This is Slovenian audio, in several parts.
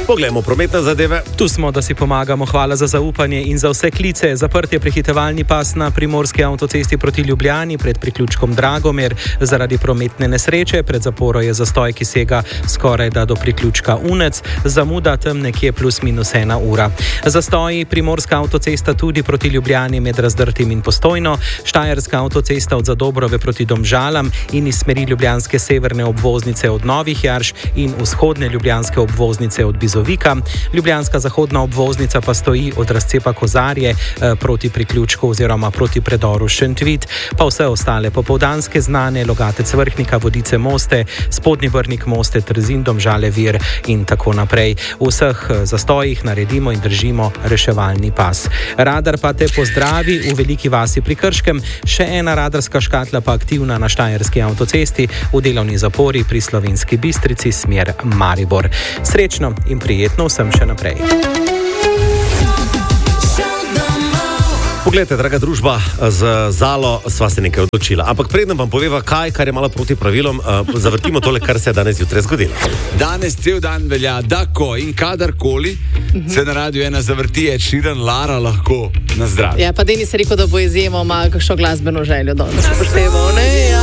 Poglejmo prometne zadeve. Tu smo, da si pomagamo. Hvala za zaupanje in za vse klice. Zaprt je prehitevalni pas na primorski avtocesti proti Ljubljani pred priključkom Dragomer zaradi prometne nesreče. Pred zaporo je zastoj, ki sega skoraj da do priključka Unec. Zamuda tam nekje plus minus 1 ura. Zastoji primorska avtocesta tudi proti Ljubljani med Razdrtim in Postojno. Štajerska avtocesta od Zadobrove proti Domžalam in iz smeri ljubljanske severne obvoznice od Novih Jarš in vzhodne ljubljanske obvoznice od Bizovika. Ljubljanska zahodna obvoznica pa stoji od razcepa Kozarje proti priključku oziroma proti predoru Šentvid, pa vse ostale popoldanske znane, Logatec Vrhnika, Vodice Moste, Spodnji Brnik Moste, Trzin, Domžale Vir in tako naprej. V vseh zastojih naredimo in držimo reševalni pas. Radar pa te pozdravi v Veliki Vasi pri Krškem, še ena radarska škatla pa aktivna na Štajerski avtocesti v delovni zapori pri Slovenski Bistrici smer Maribor. Srečno in prijetno vsem še naprej. Poglejte, draga družba, z Zalo sva se nekaj odločila. Ampak preden vam poveva kaj, kar je malo proti pravilom, zavrtimo tole, kar se je danes zjutraj zgodilo. Danes cel dan velja, da ko in kadarkoli se na Radiu 1 zavrti Ed Sheeran, Lara lahko na zdravje. Ja, pa Denis je rekel, da bo izjemoma kakšno glasbeno željo danes upošteval, ne? Ja.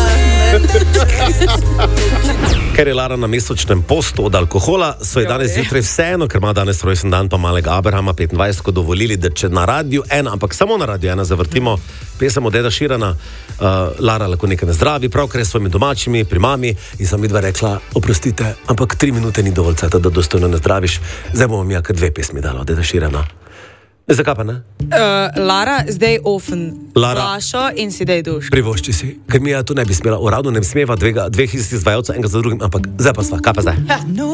Ker je Lara na mesočnem postu od alkohola, so je danes zjutraj vseeno, ker ima danes rojsten dan pa malega Abrahama 25, dovolili, da če na Radiu 1, ampak samo na Radiu 1 zavrtimo pesem od Eda Sheerana, Lara lahko nekaj ne zdravi, pravkar je s svojimi domačimi, pri mami, in sem midva rekla, oprostite, ampak 3 minute ni dovolj ceta, da dostojno ne zdraviš, zdaj bomo mi kar 2 pesmi dala od Eda Sheerana. Zakaj pa ne? Lara, zdaj ofen flašo in si dej duš. Privošči si, ker mi tu ne bi smela, uradno ne bi smeva dveh izvajalcev enega za drugim, ampak zdaj pa sva, kaj pa zdaj?